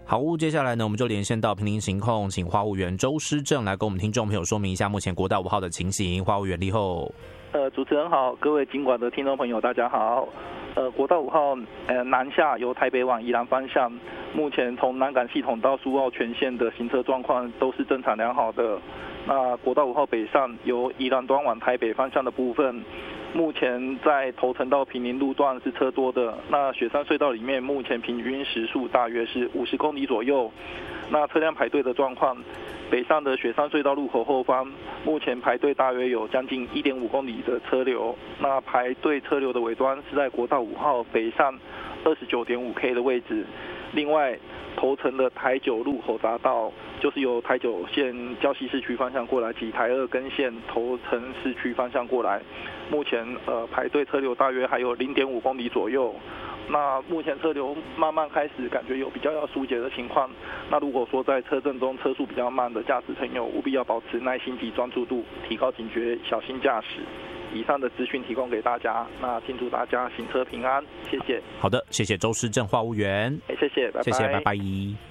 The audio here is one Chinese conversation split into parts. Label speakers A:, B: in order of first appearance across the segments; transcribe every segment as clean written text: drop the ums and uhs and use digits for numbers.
A: 好，接下来呢，我们就连线到坪林行控，请花务员周诗正来跟我们听众朋友说明一下目前国道5号的情形。花务员立后。
B: 主持人好，各位警管的听众朋友大家好。国道5号南下由台北往宜兰方向，目前从南港系统到苏澳全线的行车状况都是正常良好的。那国道5号北上由宜兰端往台北方向的部分，目前在头城到坪林路段是车多的。那雪山隧道里面目前平均时速大约是50公里左右。那车辆排队的状况，北上的雪山隧道路口后方，目前排队大约有将近1.5公里的车流。那排队车流的尾端是在国道5号北上29.5K 的位置。另外，头城的台9路口匝道，就是由台9线礁溪市区方向过来及台2根线头城市区方向过来，目前排队车流大约还有0.5公里左右。那目前车流慢慢开始感觉有比较要疏解的情况。那如果说在车阵中车速比较慢的驾驶朋友，务必要保持耐心及专注度，提高警觉，小心驾驶。以上的资讯提供给大家，那敬祝大家行车平安，谢谢。
A: 好的，谢谢周诗正花务员，
B: 谢谢，拜拜，
A: 谢谢，拜拜。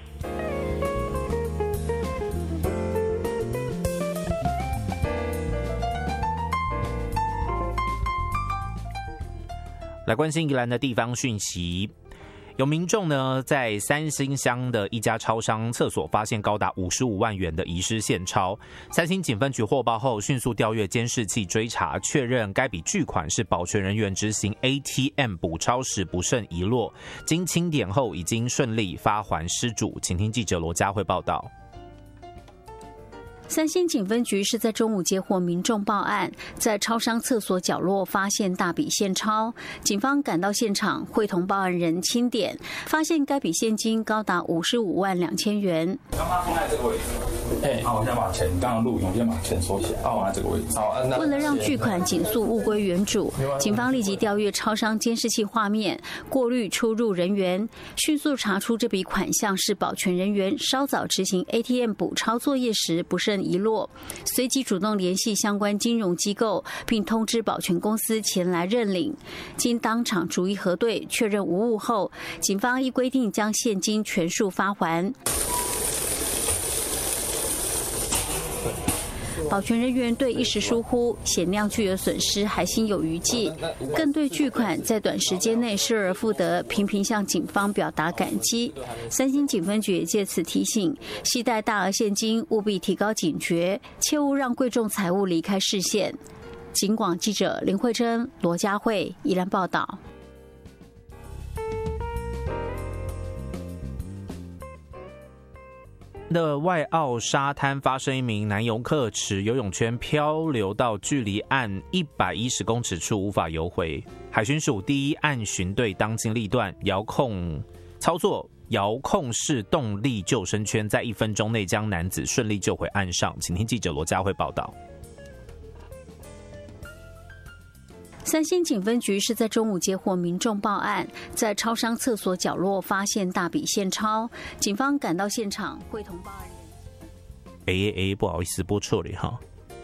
A: 来关心宜兰的地方讯息，有民众呢在三星乡的一家超商厕所发现高达55万元的遗失现钞，三星警分局获报后迅速调阅监视器追查，确认该笔巨款是保全人员执行 ATM 补钞时不慎遗落，经清点后已经顺利发还失主。请听记者罗佳慧报道。
C: 三星警分局是在中午接获民众报案，在超商厕所角落发现大笔现钞，警方赶到现场，会同报案人清点，发现该笔现金高达55万2千元。
D: 刚刚放在这个位置，好，我现在把钱刚刚录影，我先把钱收起来，放在这个位置。好，
C: 为了让巨款尽速物归原主，警方立即调阅超商监视器画面，过滤出入人员，迅速查出这笔款项是保全人员稍早执行 ATM 补钞作业时不慎遗落，随即主动联系相关金融机构，并通知保全公司前来认领。经当场逐一核对，确认无误后，警方依规定将现金全数发还。保全人员对一时疏忽险酿巨额损失还心有余悸，更对巨款在短时间内失而复得频频向警方表达感激。三星警分局也借此提醒，携带大额现金务必提高警觉，切勿让贵重财物离开视线。警广记者林慧珍、罗佳慧宜兰报道。
A: 的外澳沙滩发生一名男游客持游泳圈漂流到距离岸110公尺处无法游回，海巡署第一岸巡队当机立断，操作遥控式动力救生圈，在1分钟内将男子顺利救回岸上。请听记者罗佳慧报道。
C: 三星警分局是在中午接获民众报案，在超商厕所角落发现大笔现钞，警方赶到现场，会同报案人。
A: 不好意思，播错了哈。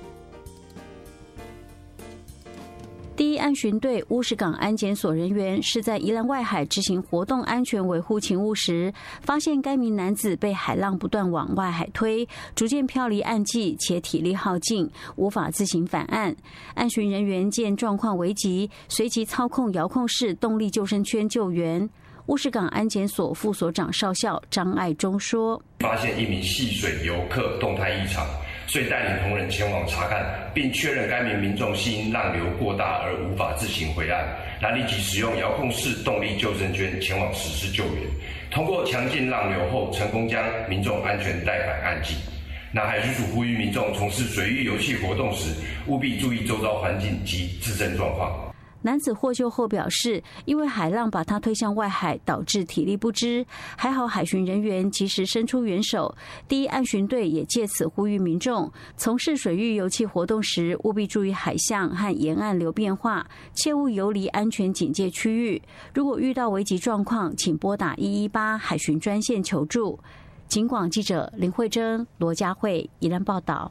C: 第一岸巡队乌石港安检所人员是在宜兰外海执行活动安全维护勤务时，发现该名男子被海浪不断往外海推，逐渐飘离岸际，且体力耗尽，无法自行返岸。安巡人员见状况危急，随即操控遥控式动力救生圈救援。乌石港安检所副所长少校张爱忠说：“
E: 发现一名戏水游客动态异常，遂带领同仁前往查看，并确认该名民众系因浪流过大而无法自行回岸，那立即使用遥控式动力救生圈前往实施救援。通过强劲浪流后，成功将民众安全带返岸际。那海巡署呼吁民众从事水域游憩活动时，务必注意周遭环境及自身状况。”
C: 男子获救后表示，因为海浪把他推向外海，导致体力不支，还好海巡人员及时伸出援手。第一岸巡队也借此呼吁民众，从事水域游憩活动时，务必注意海象和沿岸流变化，切勿游离安全警戒区域。如果遇到危急状况，请拨打118海巡专线求助。警广记者林慧珍、罗佳慧宜兰报道。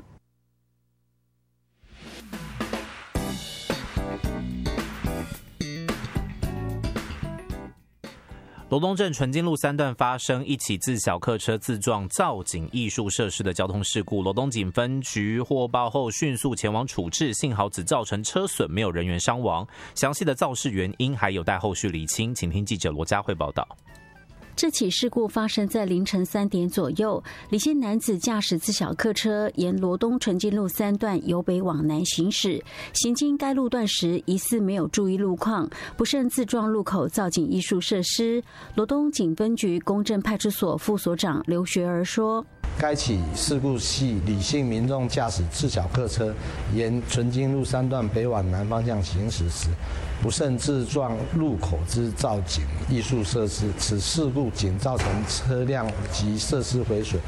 A: 罗罗东镇纯金路3段发生一起自小客车自撞造景艺术设施的交通事故，罗东警分局获报后迅速前往处置，幸好只造成车损，没有人员伤亡。详细的肇事原因还有待后续厘清，请听记者罗佳慧报道。
C: 这起事故发生在凌晨3点左右，李姓男子驾驶自小客车沿罗东纯金路3段由北往南行驶，行经该路段时疑似没有注意路况，不慎自撞路口造景艺术设施。罗东警分局公正派出所副所长刘学儿说，
F: 该起事故系李姓民众驾驶自小客车沿纯金路3段北往南方向行驶时，不慎自撞路口之造景艺术设施，此事故仅造成车辆及设施毁损，